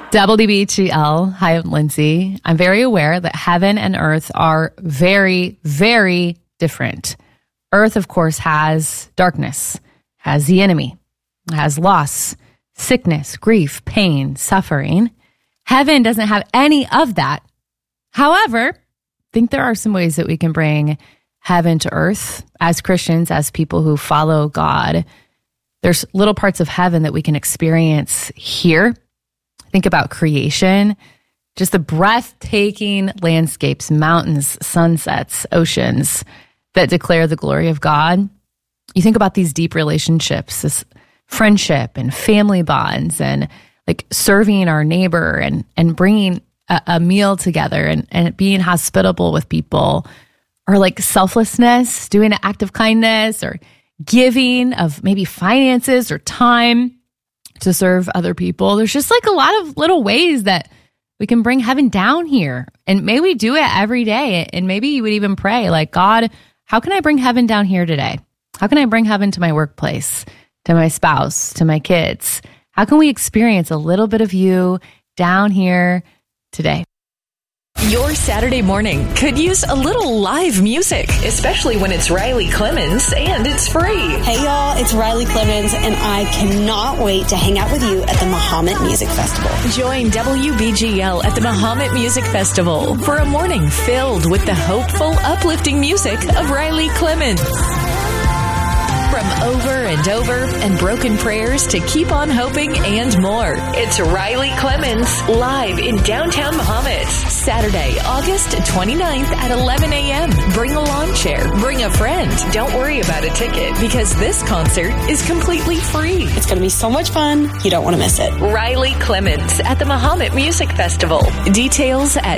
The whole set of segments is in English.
WBGL. Hi, I'm Lindsay. I'm very aware that heaven and earth are very, very different. Earth, of course, has darkness, has the enemy, has loss, sickness, grief, pain, suffering. Heaven doesn't have any of that. However, I think there are some ways that we can bring heaven to earth as Christians, as people who follow God. There's little parts of heaven that we can experience here. Think about creation, just the breathtaking landscapes, mountains, sunsets, oceans that declare the glory of God. You think about these deep relationships, this friendship and family bonds, and like serving our neighbor and bringing a meal together and being hospitable with people, or like selflessness, doing an act of kindness, or giving of maybe finances or time to serve other people. There's just like a lot of little ways that we can bring heaven down here. And may we do it every day. And maybe you would even pray like, God, how can I bring heaven down here today? How can I bring heaven to my workplace, to my spouse, to my kids? How can we experience a little bit of you down here today? Your Saturday morning could use a little live music, especially when it's Riley Clemens and it's free. Hey y'all, it's Riley Clemens and I cannot wait to hang out with you at the Mahomet Music Festival. Join WBGL at the Mahomet Music Festival for a morning filled with the hopeful, uplifting music of Riley Clemens. From over and over and broken prayers to keep on hoping and more. It's Riley Clemens live in downtown Mahomet. Saturday, August 29th at 11 a.m. Bring a lawn chair. Bring a friend. Don't worry about a ticket because this concert is completely free. It's going to be so much fun. You don't want to miss it. Riley Clemens at the Mahomet Music Festival. Details at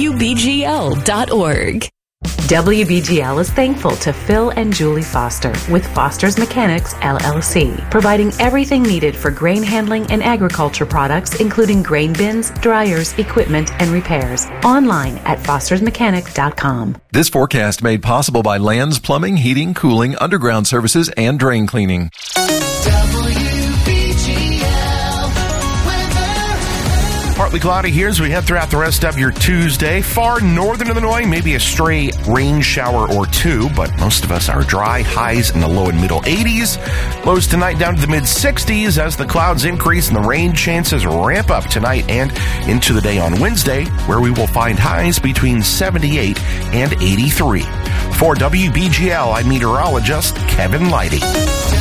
WBGL.org. WBGL is thankful to Phil and Julie Foster with Foster's Mechanics, LLC, providing everything needed for grain handling and agriculture products, including grain bins, dryers, equipment, and repairs. Online at fostersmechanic.com. This forecast made possible by Lands Plumbing, Heating, Cooling, Underground Services, and Drain Cleaning. Partly cloudy here as we head throughout the rest of your Tuesday. Far northern Illinois, maybe a stray rain shower or two, but most of us are dry. Highs in the low and middle 80s. Lows tonight down to the mid 60s as the clouds increase and the rain chances ramp up tonight and into the day on Wednesday, where we will find highs between 78 and 83. For WBGL, I'm meteorologist Kevin Leidy.